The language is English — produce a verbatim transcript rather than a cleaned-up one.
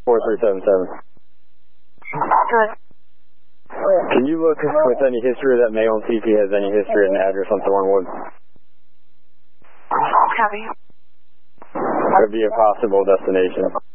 four three seven seven. Good. Can you look with any history that mail and C P has any history and address on Thornwood? Copy. Could be a possible destination.